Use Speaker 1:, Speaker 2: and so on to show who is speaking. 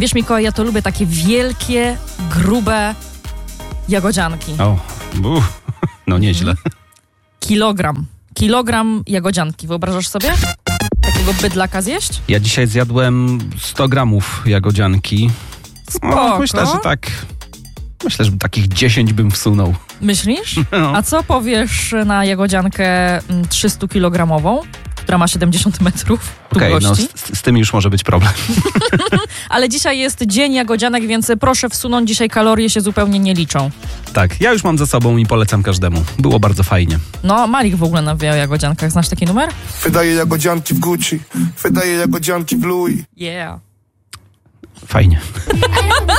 Speaker 1: Wiesz, Mikołaj, ja to lubię takie wielkie, grube jagodzianki.
Speaker 2: No nieźle.
Speaker 1: Kilogram jagodzianki, wyobrażasz sobie? Takiego bydlaka zjeść?
Speaker 2: Ja dzisiaj zjadłem 100 gramów jagodzianki.
Speaker 1: Spoko.
Speaker 2: Myślę, że takich 10 bym wsunął.
Speaker 1: Myślisz?
Speaker 2: No.
Speaker 1: A co powiesz na jagodziankę 300-kilogramową, która ma 70 metrów
Speaker 2: Okej,
Speaker 1: długości?
Speaker 2: z tym już może być problem.
Speaker 1: Ale dzisiaj jest dzień jagodzianek, więc proszę wsunąć, dzisiaj kalorie się zupełnie nie liczą.
Speaker 2: Tak, ja już mam za sobą i polecam każdemu. Było bardzo fajnie.
Speaker 1: No, Malik w ogóle nawija o jagodziankach. Znasz taki numer?
Speaker 3: Wydaje jagodzianki w Gucci, wydaje jagodzianki w Louis.
Speaker 1: Yeah.
Speaker 2: Fajnie.